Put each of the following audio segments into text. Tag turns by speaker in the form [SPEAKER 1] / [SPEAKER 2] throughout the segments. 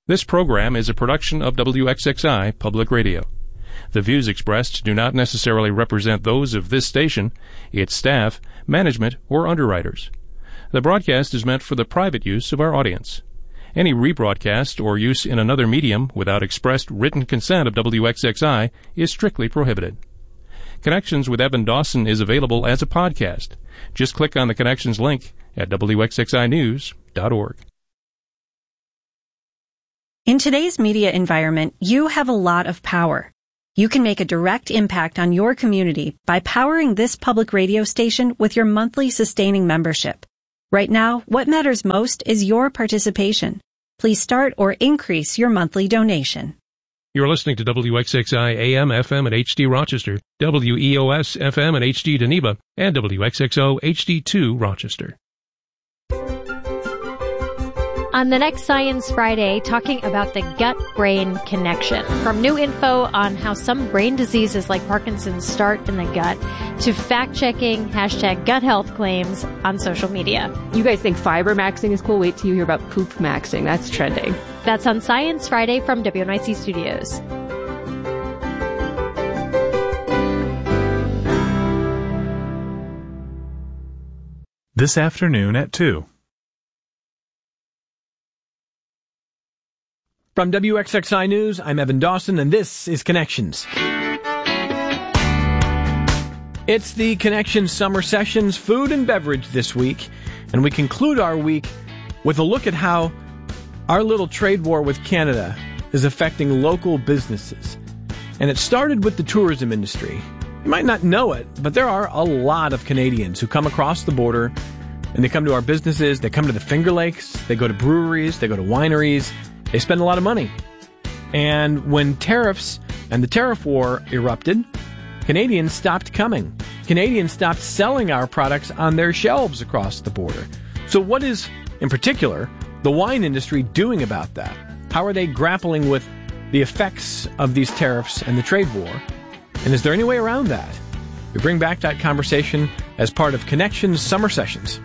[SPEAKER 1] This program is a production of WXXI Public Radio. The views expressed do not necessarily represent those of this station, its staff, management, or underwriters. The broadcast is meant for the private use of our audience. Any rebroadcast or use in another medium without expressed written consent of WXXI is strictly prohibited. Connections with Evan Dawson is available as a podcast. Just click on the Connections link at WXXInews.org.
[SPEAKER 2] In today's media environment, you have a lot of power. You can make a direct impact on your community by powering this public radio station with your monthly sustaining membership. Right now, what matters most is your participation. Please start or increase your monthly donation.
[SPEAKER 1] You're listening to WXXI AM, FM, and HD Rochester, WEOS FM and HD Geneva, and WXXO HD2 Rochester.
[SPEAKER 3] On the next Science Friday, talking about the gut-brain connection. From new info on how some brain diseases like Parkinson's start in the gut, to fact-checking #GutHealth claims on social media.
[SPEAKER 4] You guys think fiber maxing is cool? Wait till you hear about poop maxing. That's trending.
[SPEAKER 3] That's on Science Friday from WNYC Studios.
[SPEAKER 5] This afternoon at 2.
[SPEAKER 6] From WXXI News, I'm Evan Dawson, and this is Connections. It's the Connections Summer Sessions food and beverage this week, and we conclude our week with a look at how our little trade war with Canada is affecting local businesses. And it started with the tourism industry. You might not know it, but there are a lot of Canadians who come across the border, and they come to our businesses, they come to the Finger Lakes, they go to breweries, they go to wineries. They spend a lot of money. And when tariffs and the tariff war erupted, Canadians stopped coming. Canadians stopped selling our products on their shelves across the border. So what is, in particular, the wine industry doing about that? How are they grappling with the effects of these tariffs and the trade war? And is there any way around that? We bring back that conversation as part of Connections Summer Sessions.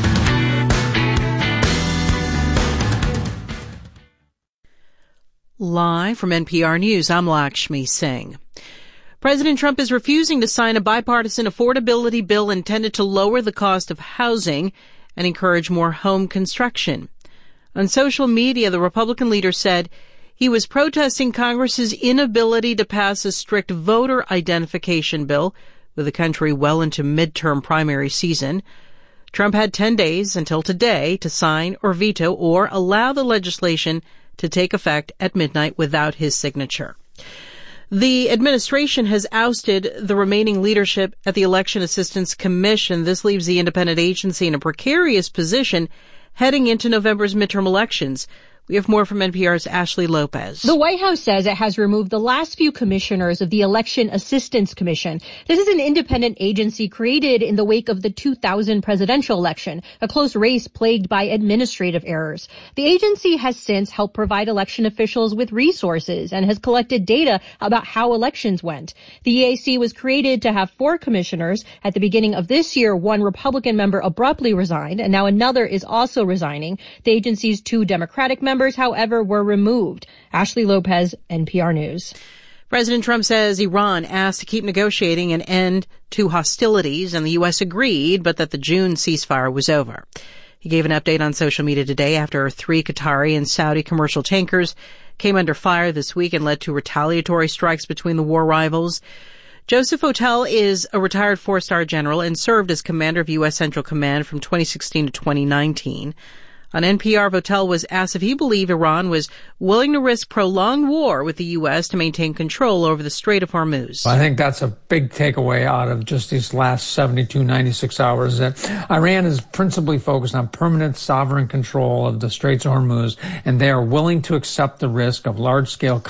[SPEAKER 7] Live from NPR News, I'm Lakshmi Singh. President Trump is refusing to sign a bipartisan affordability bill intended to lower the cost of housing and encourage more home construction. On social media, the Republican leader said he was protesting Congress's inability to pass a strict voter identification bill with the country well into midterm primary season. Trump had 10 days until today to sign or veto or allow the legislation to take effect at midnight without his signature. The administration has ousted the remaining leadership at the Election Assistance Commission. This leaves the independent agency in a precarious position heading into November's midterm elections. We have more from NPR's Ashley Lopez.
[SPEAKER 8] The White House says it has removed the last few commissioners of the Election Assistance Commission. This is an independent agency created in the wake of the 2000 presidential election, a close race plagued by administrative errors. The agency has since helped provide election officials with resources and has collected data about how elections went. The EAC was created to have 4 commissioners. At the beginning of this year, one Republican member abruptly resigned, and now another is also resigning. The agency's 2 Democratic members, however, were removed. Ashley Lopez, NPR News.
[SPEAKER 7] President Trump says Iran asked to keep negotiating an end to hostilities, and the U.S. agreed, but that the June ceasefire was over. He gave an update on social media today after 3 Qatari and Saudi commercial tankers came under fire this week and led to retaliatory strikes between the war rivals. Joseph Votel is a retired 4-star general and served as commander of U.S. Central Command from 2016 to 2019. On NPR, Votel was asked if he believed Iran was willing to risk prolonged war with the U.S. to maintain control over the Strait of Hormuz.
[SPEAKER 9] I think that's a big takeaway out of just these last 72, 96 hours, that Iran is principally focused on permanent sovereign control of the Straits of Hormuz, and they are willing to accept the risk of large-scale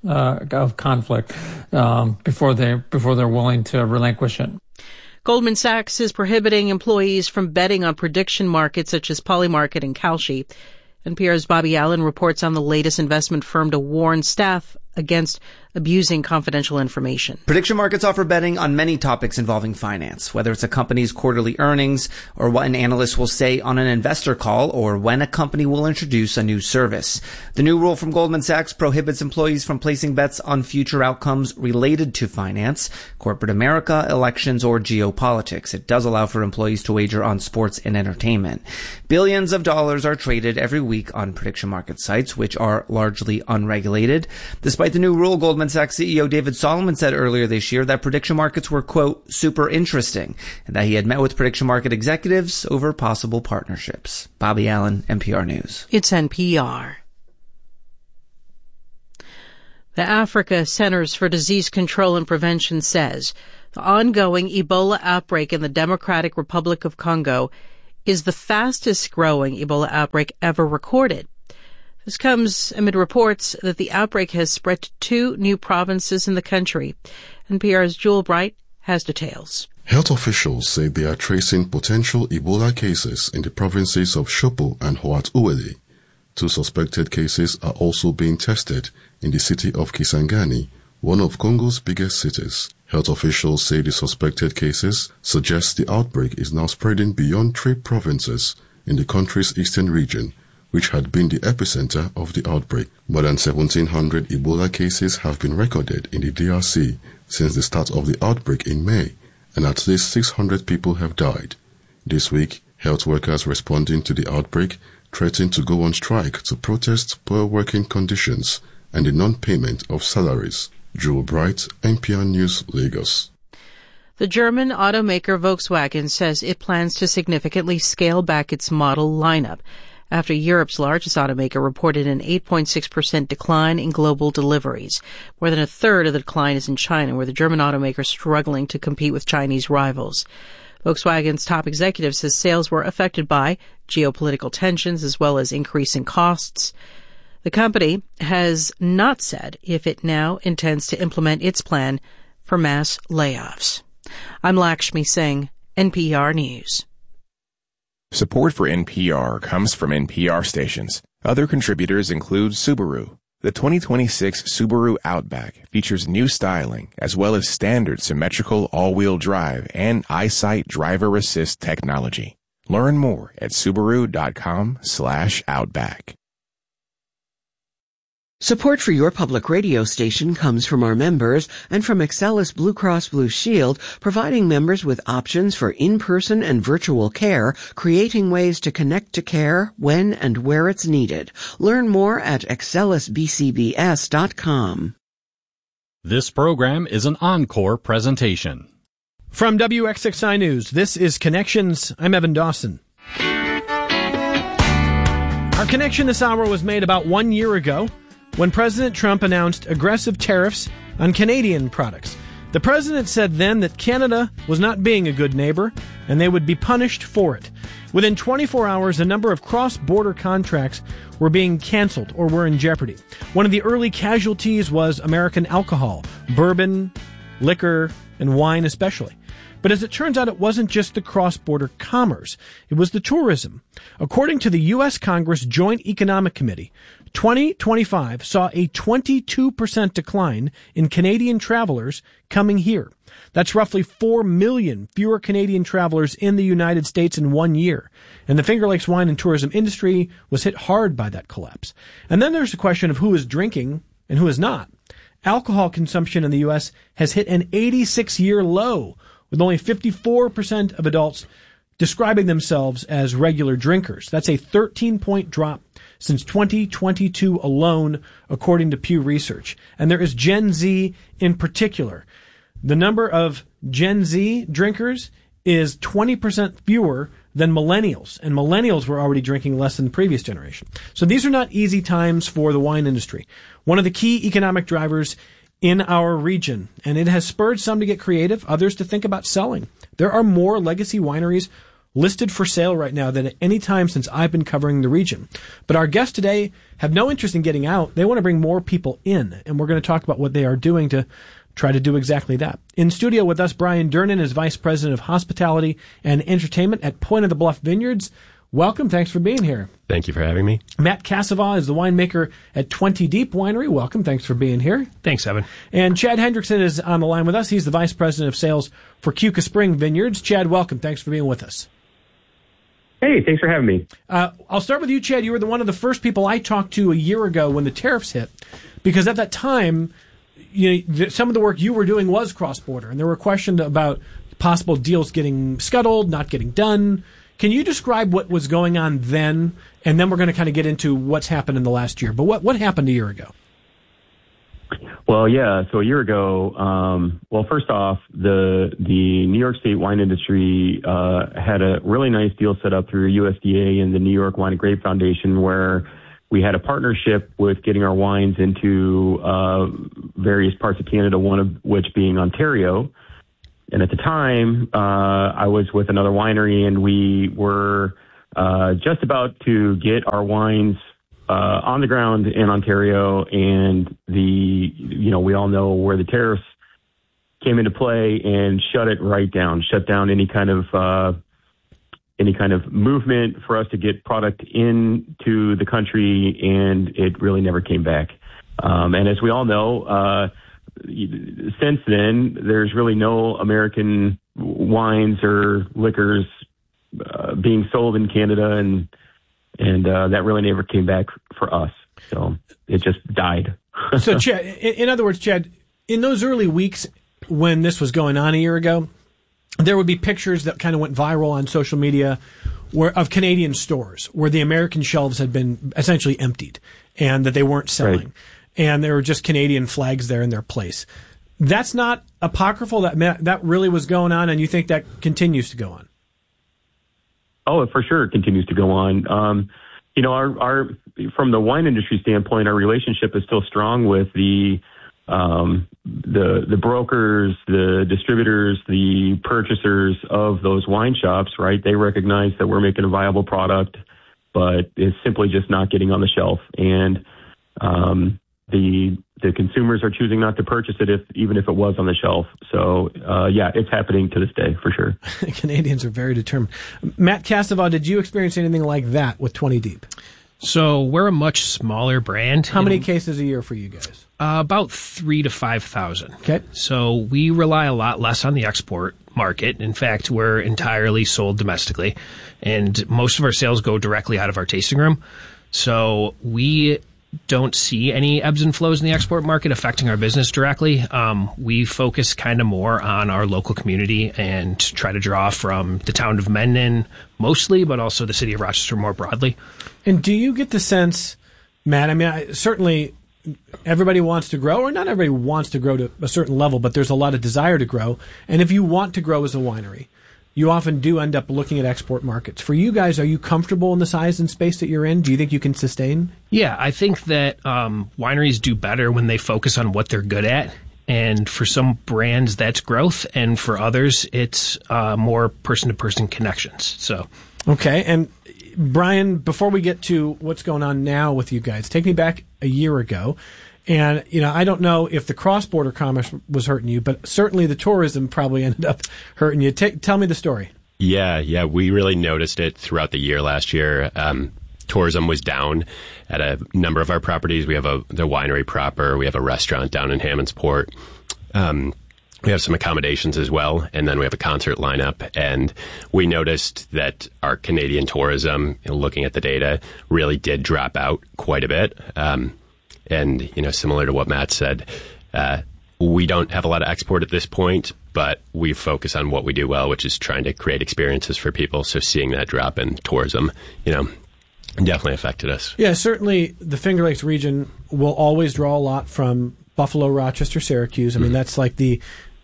[SPEAKER 9] conflict before they're willing to relinquish it.
[SPEAKER 7] Goldman Sachs is prohibiting employees from betting on prediction markets such as Polymarket and Kalshi. NPR's Bobby Allen reports on the latest investment firm to warn staff against abusing confidential information.
[SPEAKER 10] Prediction markets offer betting on many topics involving finance, whether it's a company's quarterly earnings, or what an analyst will say on an investor call, or when a company will introduce a new service. The new rule from Goldman Sachs prohibits employees from placing bets on future outcomes related to finance, corporate America, elections, or geopolitics. It does allow for employees to wager on sports and entertainment. Billions of dollars are traded every week on prediction market sites, which are largely unregulated. Despite the new rule, Goldman Sachs CEO David Solomon said earlier this year that prediction markets were, quote, super interesting, and that he had met with prediction market executives over possible partnerships. Bobby Allen, NPR News.
[SPEAKER 7] It's NPR. The Africa Centers for Disease Control and Prevention says the ongoing Ebola outbreak in the Democratic Republic of Congo is the fastest growing Ebola outbreak ever recorded. This comes amid reports that the outbreak has spread to 2 new provinces in the country. NPR's Jewel Bright has details.
[SPEAKER 11] Health officials say they are tracing potential Ebola cases in the provinces of Shopo and Hoat-Uele. 2 suspected cases are also being tested in the city of Kisangani, one of Congo's biggest cities. Health officials say the suspected cases suggest the outbreak is now spreading beyond 3 provinces in the country's eastern region, which had been the epicenter of the outbreak. More than 1,700 Ebola cases have been recorded in the DRC since the start of the outbreak in May, and at least 600 people have died. This week, health workers responding to the outbreak threatened to go on strike to protest poor working conditions and the non-payment of salaries. Joel Bright, NPR News, Lagos.
[SPEAKER 7] The German automaker Volkswagen says it plans to significantly scale back its model lineup after Europe's largest automaker reported an 8.6% decline in global deliveries. More than a third of the decline is in China, where the German automaker is struggling to compete with Chinese rivals. Volkswagen's top executive says sales were affected by geopolitical tensions as well as increasing costs. The company has not said if it now intends to implement its plan for mass layoffs. I'm Lakshmi Singh, NPR News.
[SPEAKER 12] Support for NPR comes from NPR stations. Other contributors include Subaru. The 2026 Subaru Outback features new styling as well as standard symmetrical all-wheel drive and EyeSight driver assist technology. Learn more at Subaru.com/Outback.
[SPEAKER 13] Support for your public radio station comes from our members and from Excellus Blue Cross Blue Shield, providing members with options for in-person and virtual care, creating ways to connect to care when and where it's needed. Learn more at excellusbcbs.com.
[SPEAKER 14] This program is an encore presentation.
[SPEAKER 6] From WXXI News, this is Connections. I'm Evan Dawson. Our connection this hour was made about 1 year ago, when President Trump announced aggressive tariffs on Canadian products. The president said then that Canada was not being a good neighbor, and they would be punished for it. Within 24 hours, a number of cross-border contracts were being canceled or were in jeopardy. One of the early casualties was American alcohol, bourbon, liquor, and wine especially. But as it turns out, it wasn't just the cross-border commerce. It was the tourism. According to the U.S. Congress Joint Economic Committee, 2025 saw a 22% decline in Canadian travelers coming here. That's roughly 4 million fewer Canadian travelers in the United States in 1 year. And the Finger Lakes wine and tourism industry was hit hard by that collapse. And then there's the question of who is drinking and who is not. Alcohol consumption in the U.S. has hit an 86-year low, with only 54% of adults describing themselves as regular drinkers. That's a 13-point drop since 2022 alone, according to Pew Research. And there is Gen Z in particular. The number of Gen Z drinkers is 20% fewer than millennials, and millennials were already drinking less than the previous generation. So these are not easy times for the wine industry. One of the key economic drivers in our region, and it has spurred some to get creative, others to think about selling. There are more legacy wineries listed for sale right now than at any time since I've been covering the region. But our guests today have no interest in getting out. They want to bring more people in, and we're going to talk about what they are doing to try to do exactly that. In studio with us, Brian Durnan is Vice President of Hospitality and Entertainment at Point of the Bluff Vineyards. welcome. Thanks for being here.
[SPEAKER 15] Thank you for having me.
[SPEAKER 6] Matt Cassavaugh is the winemaker at 20 Deep Winery. Welcome. Thanks for being here.
[SPEAKER 16] Thanks, Evan.
[SPEAKER 6] And Chad Hendrickson is on the line with us. He's the Vice President of Sales for Keuka Spring Vineyards. Chad, welcome. Thanks for being with us.
[SPEAKER 17] Hey, thanks for having me.
[SPEAKER 6] I'll start with you, Chad. You were one of the first people I talked to a year ago when the tariffs hit, because at that time, some of the work you were doing was cross-border, and there were questions about possible deals getting scuttled, not getting done. Can you describe what was going on then, and then we're going to kind of get into what's happened in the last year. But what happened a year ago?
[SPEAKER 17] Well, yeah. So a year ago, first off, the New York State wine industry had a really nice deal set up through USDA and the New York Wine and Grape Foundation, where we had a partnership with getting our wines into various parts of Canada, one of which being Ontario. And at the time, I was with another winery, and we were just about to get our wines on the ground in Ontario, and we all know where the tariffs came into play and shut down any kind of movement for us to get product into the country, and it really never came back. And as we all know, since then, there's really no American wines or liquors being sold in Canada, and that really never came back for us. So it just died.
[SPEAKER 6] So, Chad, in other words, Chad, in those early weeks when this was going on a year ago, there would be pictures that kind of went viral on social media of Canadian stores where the American shelves had been essentially emptied and that they weren't selling. Right. And there were just Canadian flags there in their place. That's not apocryphal. That really was going on, and you think that continues to go on?
[SPEAKER 17] Oh, it for sure continues to go on. Our from the wine industry standpoint, our relationship is still strong with the brokers, the distributors, the purchasers of those wine shops. Right? They recognize that we're making a viable product, but it's simply just not getting on the shelf, and the consumers are choosing not to purchase it even if it was on the shelf. So, it's happening to this day for sure.
[SPEAKER 6] Canadians are very determined. Matt Cassavaugh, did you experience anything like that with 20 Deep?
[SPEAKER 16] So we're a much smaller brand.
[SPEAKER 6] How many cases a year for you guys?
[SPEAKER 16] About 3,000 to 5,000.
[SPEAKER 6] Okay.
[SPEAKER 16] So we rely a lot less on the export market. In fact, we're entirely sold domestically, and most of our sales go directly out of our tasting room. So we don't see any ebbs and flows in the export market affecting our business directly. We focus kind of more on our local community and try to draw from the town of Mendon mostly, but also the city of Rochester more broadly.
[SPEAKER 6] And do you get the sense, Matt, I mean, certainly everybody wants to grow, or not everybody wants to grow to a certain level, but there's a lot of desire to grow. And if you want to grow as a winery, you often do end up looking at export markets. For you guys, are you comfortable in the size and space that you're in? Do you think you can sustain?
[SPEAKER 16] Yeah, I think that wineries do better when they focus on what they're good at. And for some brands, that's growth. And for others, it's more person-to-person connections. So,
[SPEAKER 6] okay. And Brian, before we get to what's going on now with you guys, take me back a year ago. And, I don't know if the cross-border commerce was hurting you, but certainly the tourism probably ended up hurting you. Tell me the story.
[SPEAKER 15] Yeah. We really noticed it throughout the year last year. Tourism was down at a number of our properties. We have the winery proper. We have a restaurant down in Hammondsport. We have some accommodations as well, and then we have a concert lineup. And we noticed that our Canadian tourism, looking at the data, really did drop out quite a bit. And, similar to what Matt said, we don't have a lot of export at this point, but we focus on what we do well, which is trying to create experiences for people. So seeing that drop in tourism, definitely affected us.
[SPEAKER 6] Yeah, certainly the Finger Lakes region will always draw a lot from Buffalo, Rochester, Syracuse. I mean, that's like the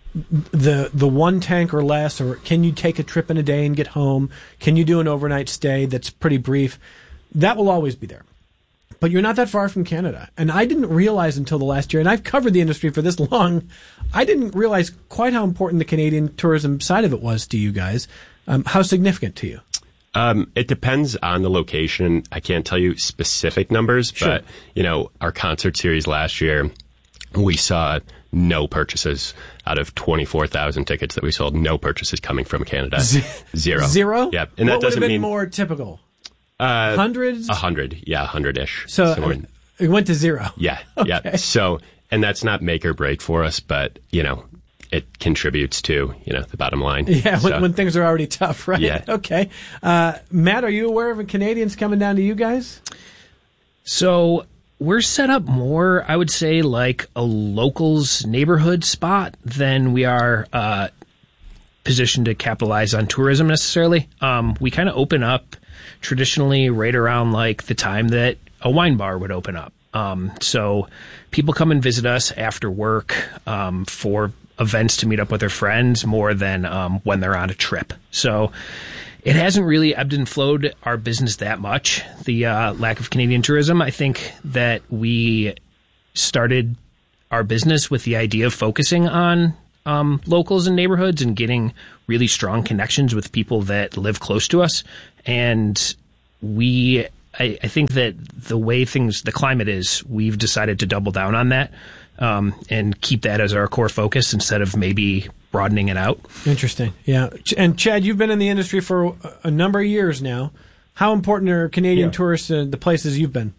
[SPEAKER 6] one tank or less, or can you take a trip in a day and get home? Can you do an overnight stay that's pretty brief? That will always be there. But you're not that far from Canada. And I didn't realize until the last year, and I've covered the industry for this long, I didn't realize quite how important the Canadian tourism side of it was to you guys. How significant to you?
[SPEAKER 15] It depends on the location. I can't tell you specific numbers, sure. But, our concert series last year, we saw no purchases out of 24,000 tickets that we sold. No purchases coming from Canada. Zero.
[SPEAKER 6] Zero?
[SPEAKER 15] Yep. And
[SPEAKER 6] what
[SPEAKER 15] that doesn't
[SPEAKER 6] would have been
[SPEAKER 15] mean
[SPEAKER 6] more typical?
[SPEAKER 8] Hundreds?
[SPEAKER 15] 100, yeah, 100-ish.
[SPEAKER 8] So it went to zero.
[SPEAKER 15] Yeah,
[SPEAKER 8] okay.
[SPEAKER 15] Yeah. So, and that's not make or break for us, but, it contributes to, the bottom line.
[SPEAKER 8] Yeah, when things are already tough, right?
[SPEAKER 15] Yeah.
[SPEAKER 8] Okay. Matt, are you aware of Canadians coming down to you guys?
[SPEAKER 16] So we're set up more, I would say, like a locals neighborhood spot than we are positioned to capitalize on tourism necessarily. We kind of open up traditionally right around like the time that a wine bar would open up. So people come and visit us after work for events to meet up with their friends more than when they're on a trip. So it hasn't really ebbed and flowed our business that much, the lack of Canadian tourism. I think that we started our business with the idea of focusing on locals and neighborhoods and getting really strong connections with people that live close to us. And I think that the way the climate is, we've decided to double down on that and keep that as our core focus instead of maybe broadening it out.
[SPEAKER 8] Interesting. Yeah. And Chad, you've been in the industry for a number of years now. How important are Canadian tourists in the places you've been?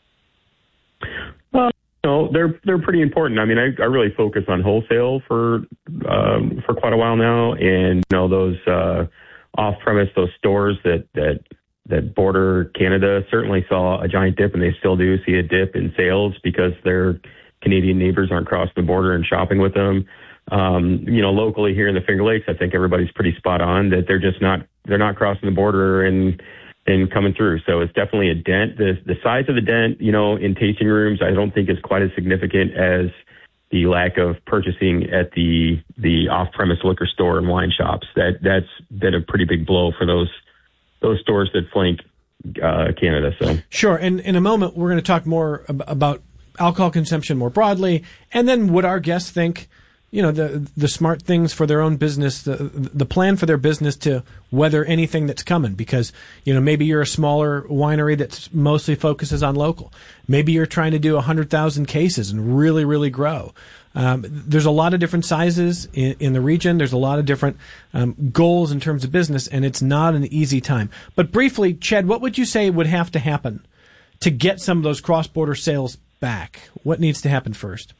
[SPEAKER 17] Well, they're pretty important. I mean, I really focus on wholesale for quite a while now, and those off-premise, those stores that border Canada certainly saw a giant dip, and they still do see a dip in sales because their Canadian neighbors aren't crossing the border and shopping with them. Locally here in the Finger Lakes, I think everybody's pretty spot on that they're not crossing the border and coming through. So it's definitely a dent. The size of the dent, in tasting rooms, I don't think is quite as significant as the lack of purchasing at the off-premise liquor store and wine shops. That's been a pretty big blow for those stores that flank Canada. So
[SPEAKER 8] sure. And in a moment, we're going to talk more about alcohol consumption more broadly, and then what our guests think, the smart things for their own business, the plan for their business to weather anything that's coming. Because, maybe you're a smaller winery that mostly focuses on local. Maybe you're trying to do 100,000 cases and really, really grow. There's a lot of different sizes in the region. There's a lot of different goals in terms of business, and it's not an easy time. But briefly, Chad, what would you say would have to happen to get some of those cross-border sales back? What needs to happen first?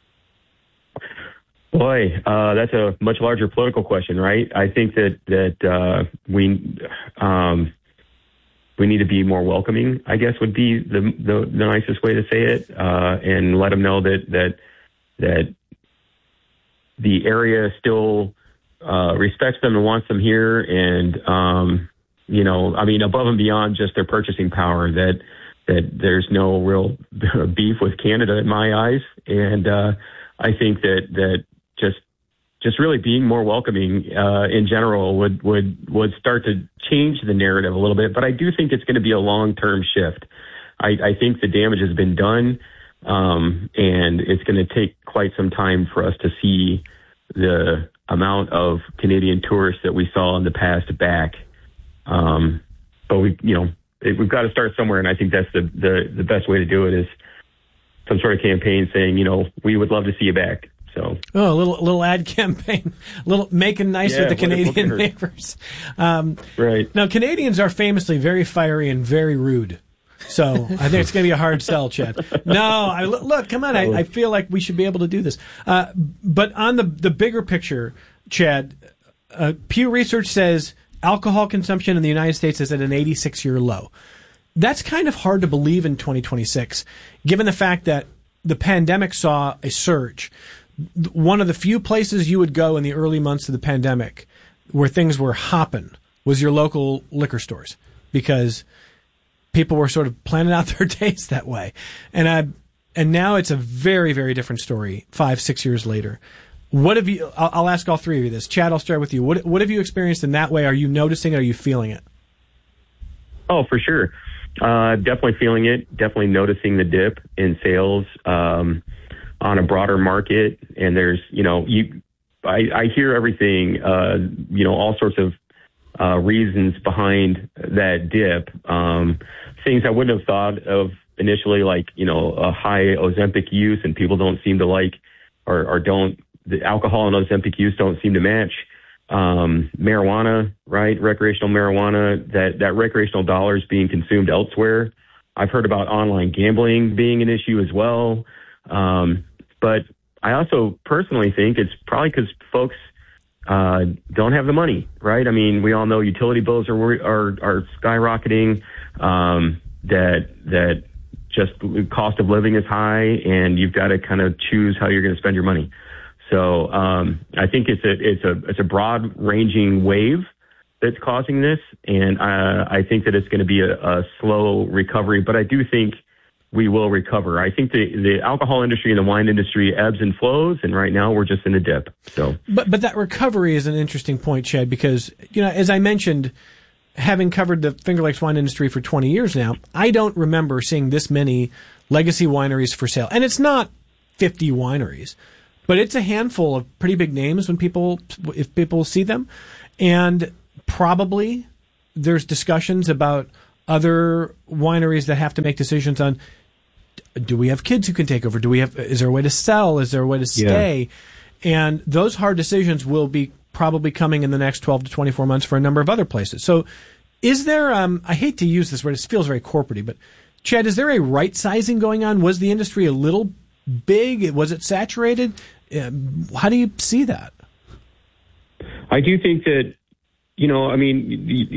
[SPEAKER 17] Boy, that's a much larger political question, right? I think that we need to be more welcoming, I guess, would be the nicest way to say it, and let them know that the area still respects them and wants them here, and above and beyond just their purchasing power, that there's no real beef with Canada in my eyes, and I think that just really being more welcoming in general would start to change the narrative a little bit. But I do think it's going to be a long-term shift. I think the damage has been done, and it's going to take quite some time for us to see the amount of Canadian tourists that we saw in the past back. But we've got to start somewhere, and I think that's the best way to do it is some sort of campaign saying, we would love to see you back. So
[SPEAKER 8] a little ad campaign, making nice with the Canadian neighbors.
[SPEAKER 17] Right.
[SPEAKER 8] Now, Canadians are famously very fiery and very rude. So I think it's going to be a hard sell, Chad. No, look, come on. I feel like we should be able to do this. But on the bigger picture, Chad, Pew Research says alcohol consumption in the United States is at an 86-year low. That's kind of hard to believe in 2026, given the fact that the pandemic saw a surge. One of the few places you would go in the early months of the pandemic where things were hopping was your local liquor stores, because people were sort of planning out their days that way. And now it's a very, very different story 5-6 years later. What have you, I'll ask all three of you this. Chad, I'll start with you. What have you experienced in that way? Are you noticing it? Are you feeling it?
[SPEAKER 17] Oh, for sure. Definitely feeling it. Definitely noticing the dip in sales on a broader market. And there's, I hear everything, all sorts of reasons behind that dip. Things I wouldn't have thought of initially, like, a high Ozempic use, and people don't seem to like, or don't, the alcohol and Ozempic use don't seem to match. marijuana, right? Recreational marijuana, that recreational dollars being consumed elsewhere. I've heard about online gambling being an issue as well. But I also personally think it's probably because folks don't have the money, right? I mean, we all know utility bills are skyrocketing, that just cost of living is high, and you've got to kind of choose how you're going to spend your money. So I think it's a broad ranging wave that's causing this, and I think that it's going to be a slow recovery, but I do think we will recover. I think the alcohol industry and the wine industry ebbs and flows, and right now we're just in a dip. So,
[SPEAKER 6] but that recovery is an interesting point, Chad, because as I mentioned, having covered the Finger Lakes wine industry for 20 years now, I don't remember seeing this many legacy wineries for sale, and it's not 50 wineries. But it's a handful of pretty big names if people see them. And probably there's discussions about other wineries that have to make decisions on, do we have kids who can take over? Is there a way to sell? Is there a way to stay? Yeah. And those hard decisions will be probably coming in the next 12 to 24 months for a number of other places. So is there, I hate to use this word, it feels very corporate-y, but Chad, is there a right sizing going on? Was the industry a little big? Was it saturated? How do you see that?
[SPEAKER 17] I do think that, I mean,